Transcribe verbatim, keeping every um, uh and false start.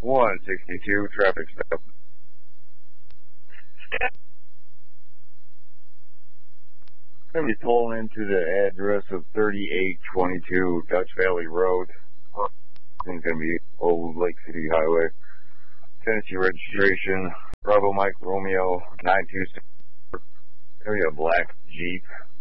one sixty-two, traffic stop. Going to be pulling into the address of thirty-eight twenty-two Dutch Valley Road. It's going to be Old Lake City Highway. Tennessee registration, Bravo Mike Romeo nine two six. Area black Jeep.